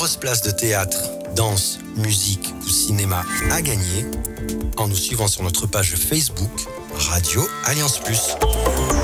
grosses places de théâtre, danse, musique ou cinéma à gagner en nous suivant sur notre page Facebook Radio Alliance Plus.